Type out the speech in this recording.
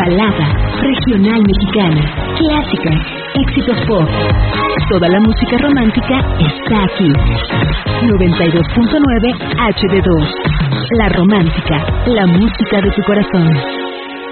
balada, regional mexicana, clásica, éxitos pop. Toda la música romántica está aquí. 92.9 HD2. La Romántica, la música de tu corazón.